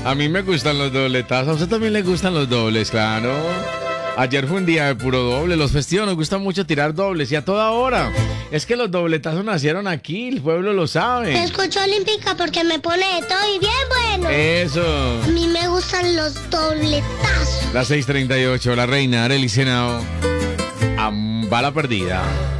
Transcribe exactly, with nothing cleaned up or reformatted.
A mí me gustan los dobletazos. A usted también le gustan los dobles, claro. Ayer fue un día de puro doble. Los festivos nos gusta mucho tirar dobles y a toda hora. Es que los dobletazos nacieron aquí, el pueblo lo sabe. Te escucho Olímpica porque me pone de todo y bien bueno. Eso. A mí me gustan los dobletazos. Las seis treinta y ocho, la reina Arely Senao. A bala perdida.